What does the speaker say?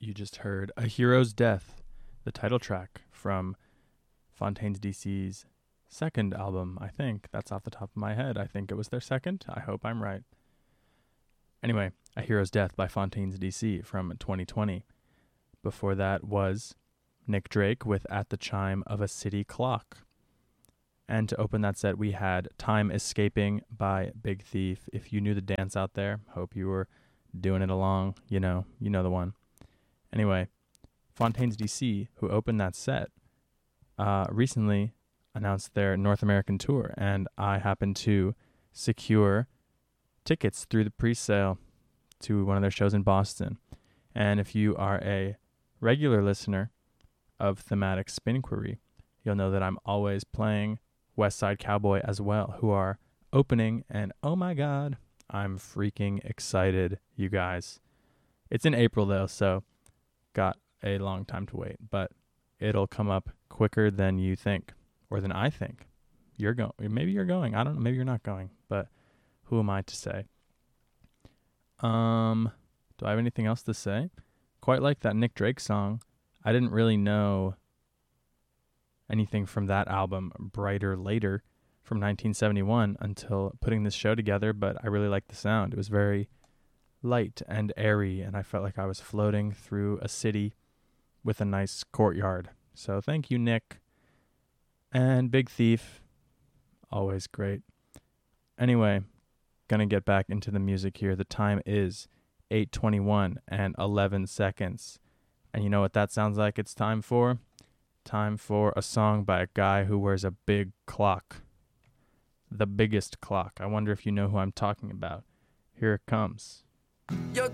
You just heard A Hero's Death, the title track from Fontaines DC's second album, I think. That's off the top of my head. I think it was their second. I hope I'm right. Anyway, A Hero's Death by Fontaines DC from 2020. Before that was Nick Drake with At the Chime of a City Clock. And to open that set, we had Time Escaping by Big Thief. If you knew the dance out there, hope you were doing it along. You know the one. Anyway, Fontaines DC, who opened that set, recently announced their North American tour, and I happened to secure tickets through the pre-sale to one of their shows in Boston. And if you are a regular listener of Thematic Spin Inquiry, you'll know that I'm always playing West Side Cowboy as well, who are opening, and oh my god, I'm freaking excited, you guys. It's in April though, so got a long time to wait, but it'll come up quicker than you think, or than I think. Maybe you're going, I don't know, maybe you're not going, but who am I to say? Do I have anything else to say? Quite like that Nick Drake song, I didn't really know anything from that album, Brighter Later, from 1971, until putting this show together, but I really liked the sound. It was very light and airy, and I felt like I was floating through a city with a nice courtyard. So thank you, Nick. And Big Thief, always great. Anyway, gonna get back into the music here. The time is 8:21 and 11 seconds. And you know what that sounds like it's time for? Time for a song by a guy who wears a big clock. The biggest clock. I wonder if you know who I'm talking about. Here it comes.